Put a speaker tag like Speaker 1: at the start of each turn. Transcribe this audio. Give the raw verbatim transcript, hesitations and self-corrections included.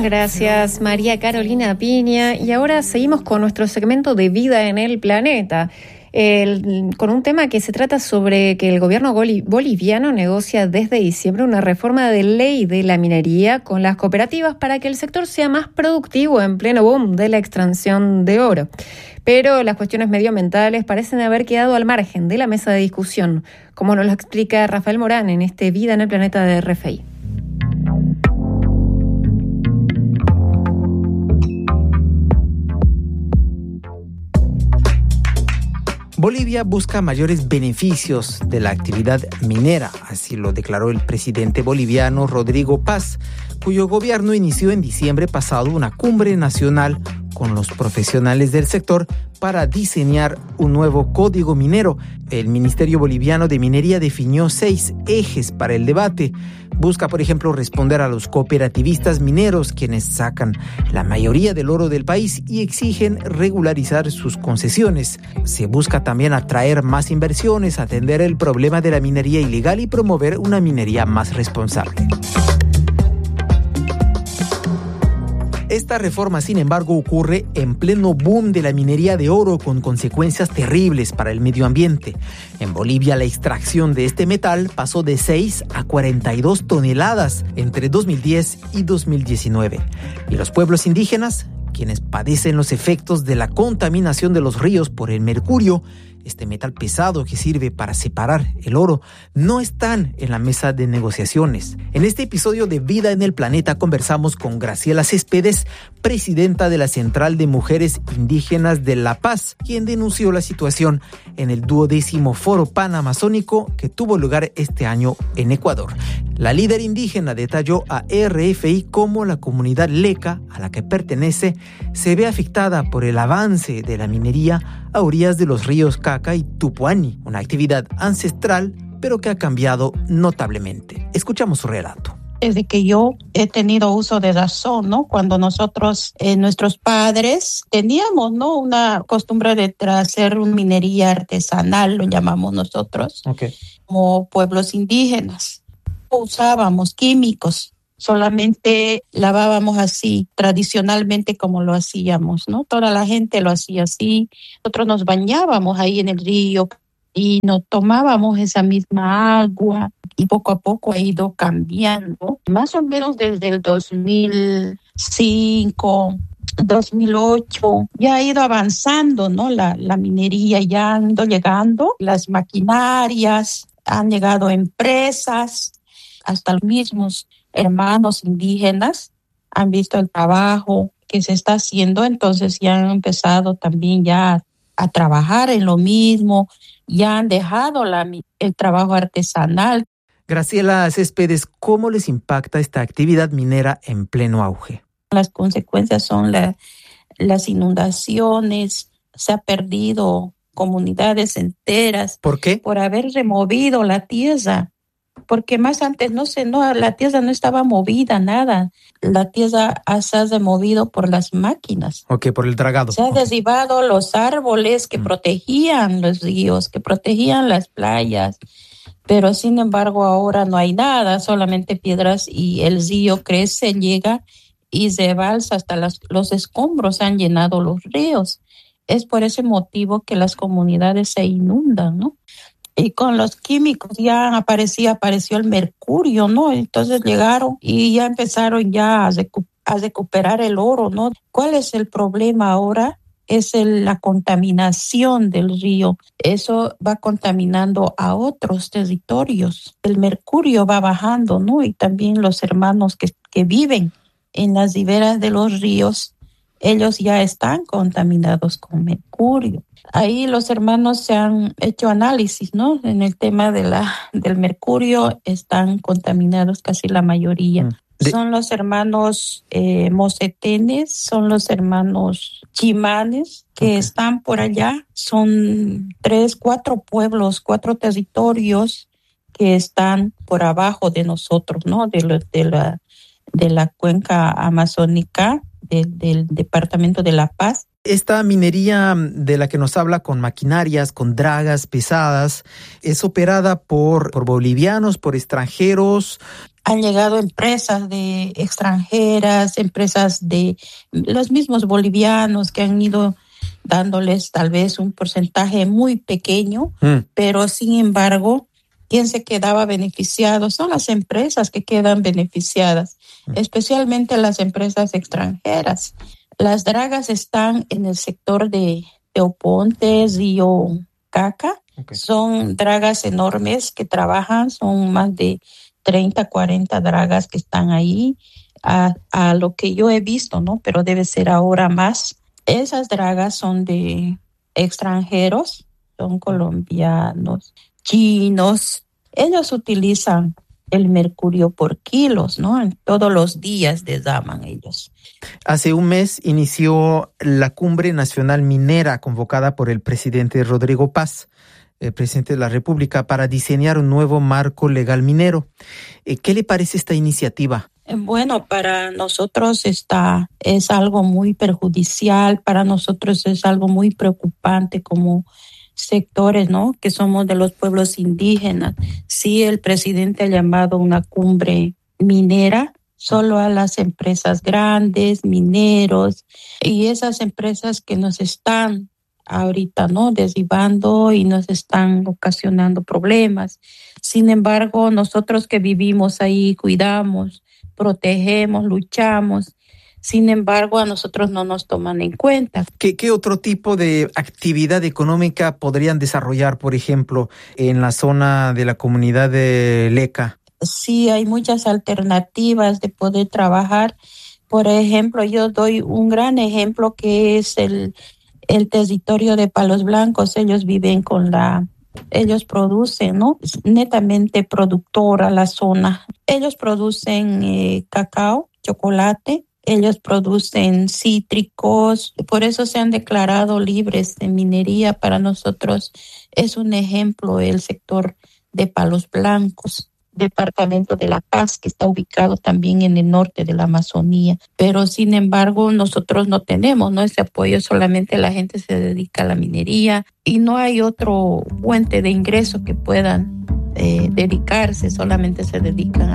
Speaker 1: Gracias, María Carolina Piña. Y ahora seguimos con nuestro segmento de Vida en el Planeta, el, con un tema que se trata sobre que el gobierno boliviano negocia desde diciembre una reforma de ley de la minería con las cooperativas para que el sector sea más productivo en pleno boom de la extracción de oro. Pero las cuestiones medioambientales parecen haber quedado al margen de la mesa de discusión, como nos lo explica Rafael Morán en este Vida en el Planeta de R F I.
Speaker 2: Bolivia busca mayores beneficios de la actividad minera, así lo declaró el presidente boliviano Rodrigo Paz, cuyo gobierno inició en diciembre pasado una cumbre nacional con los profesionales del sector para diseñar un nuevo código minero. El Ministerio Boliviano de Minería definió seis ejes para el debate. Busca, por ejemplo, responder a los cooperativistas mineros, quienes sacan la mayoría del oro del país y exigen regularizar sus concesiones. Se busca también atraer más inversiones, atender el problema de la minería ilegal y promover una minería más responsable. Esta reforma, sin embargo, ocurre en pleno boom de la minería de oro con consecuencias terribles para el medio ambiente. En Bolivia, la extracción de este metal pasó de seis a cuarenta y dos toneladas entre dos mil diez y dos mil diecinueve. Y los pueblos indígenas, quienes padecen los efectos de la contaminación de los ríos por el mercurio, este metal pesado que sirve para separar el oro, no están en la mesa de negociaciones. En este episodio de Vida en el Planeta conversamos con Graciela Céspedes, presidenta de la Central de Mujeres Indígenas de La Paz, quien denunció la situación en el duodécimo Foro Panamazónico que tuvo lugar este año en Ecuador. La líder indígena detalló a R F I cómo la comunidad leca a la que pertenece se ve afectada por el avance de la minería a orillas de los ríos Caca y Tupuani, una actividad ancestral pero que ha cambiado notablemente. Escuchamos su relato.
Speaker 3: Desde que yo he tenido uso de razón, ¿no? Cuando nosotros, eh, nuestros padres, teníamos, ¿no? Una costumbre de hacer una minería artesanal, lo llamamos nosotros,
Speaker 2: okay.
Speaker 3: Como pueblos indígenas. Usábamos químicos, solamente lavábamos así, tradicionalmente como lo hacíamos, ¿no? Toda la gente lo hacía así. Nosotros nos bañábamos ahí en el río y nos tomábamos esa misma agua. Y poco a poco ha ido cambiando, más o menos desde el dos mil cinco, dos mil ocho, ya ha ido avanzando, ¿no? La, la minería ya han ido llegando, las maquinarias, han llegado empresas, hasta los mismos hermanos indígenas han visto el trabajo que se está haciendo, entonces ya han empezado también ya a, a trabajar en lo mismo, ya han dejado la, el trabajo artesanal.
Speaker 2: Graciela Céspedes, ¿cómo les impacta esta actividad minera en pleno auge?
Speaker 3: Las consecuencias son la, las inundaciones, se ha perdido comunidades enteras.
Speaker 2: ¿Por qué?
Speaker 3: Por haber removido la tierra, porque más antes no sé, no, la tierra no estaba movida, nada. La tierra se ha removido por las máquinas.
Speaker 2: Ok, por el dragado.
Speaker 3: Se han
Speaker 2: okay.
Speaker 3: derribado los árboles que mm. protegían los ríos, que protegían las playas. Pero sin embargo ahora no hay nada, solamente piedras y el río crece, llega y se balsa hasta las, los escombros han llenado los ríos. Es por ese motivo que las comunidades se inundan, ¿no? Y con los químicos ya aparecía, apareció el mercurio, ¿no? Entonces llegaron y ya empezaron ya a, recu- a recuperar el oro, ¿no? ¿Cuál es el problema ahora? Es el, la contaminación del río. Eso va contaminando a otros territorios. El mercurio va bajando, ¿no? Y también los hermanos que, que viven en las riberas de los ríos, ellos ya están contaminados con mercurio. Ahí los hermanos se han hecho análisis, ¿no? En el tema de la, del mercurio están contaminados casi la mayoría. Mm. De... Son los hermanos eh, mocetenes, son los hermanos chimanes que okay. están por allá. Son tres, cuatro pueblos, cuatro territorios que están por abajo de nosotros, ¿no? De, lo, de, la, de la cuenca amazónica de, del departamento de La Paz.
Speaker 2: Esta minería de la que nos habla con maquinarias, con dragas pesadas, es operada por, por bolivianos, por extranjeros.
Speaker 3: han llegado empresas de extranjeras, empresas de los mismos bolivianos que han ido dándoles tal vez un porcentaje muy pequeño, mm. pero sin embargo, quien se quedaba beneficiado son las empresas que quedan beneficiadas, mm. especialmente las empresas extranjeras. Las dragas están en el sector de, de Oponte, Río Caca. Okay. Son dragas enormes que trabajan, son más de treinta, cuarenta dragas que están ahí, a, a lo que yo he visto, ¿no? Pero debe ser ahora más. Esas dragas son de extranjeros, son colombianos, chinos. Ellos utilizan el mercurio por kilos, ¿no? En todos los días desdaman ellos.
Speaker 2: Hace un mes inició la Cumbre Nacional Minera convocada por el presidente Rodrigo Paz, el presidente de la República, para diseñar un nuevo marco legal minero. ¿Qué le parece esta iniciativa?
Speaker 3: Bueno, para nosotros está, es algo muy perjudicial, para nosotros es algo muy preocupante como sectores, ¿no? Que somos de los pueblos indígenas. Sí, el presidente ha llamado una cumbre minera solo a las empresas grandes, mineros, y esas empresas que nos están ahorita, ¿no? Derribando y nos están ocasionando problemas. Sin embargo, nosotros que vivimos ahí, cuidamos, protegemos, luchamos. Sin embargo, a nosotros no nos toman en cuenta.
Speaker 2: ¿Qué, qué otro tipo de actividad económica podrían desarrollar, por ejemplo, en la zona de la comunidad de Leca?
Speaker 3: Sí, hay muchas alternativas de poder trabajar. Por ejemplo, yo doy un gran ejemplo que es el, el territorio de Palos Blancos. Ellos viven con la... Ellos producen, ¿no? Es netamente productora la zona. Ellos producen eh, cacao, chocolate. Ellos producen cítricos, por eso se han declarado libres de minería. Para nosotros es un ejemplo el sector de Palos Blancos, departamento de La Paz, que está ubicado también en el norte de la Amazonía. Pero sin embargo nosotros no tenemos, ¿no? Ese apoyo, solamente la gente se dedica a la minería y no hay otro fuente de ingreso que puedan eh, dedicarse, solamente se dedican